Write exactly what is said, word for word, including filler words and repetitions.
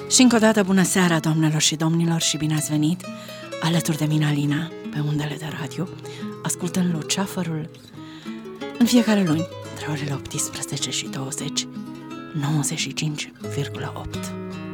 Și încă o dată bună seara, doamnelor și domnilor, și bine ați venit alături de mine, Alina, pe undele de radio, ascultând Luceafărul în fiecare luni, între orele optsprezece și douăzeci, nouăzeci și cinci virgulă opt.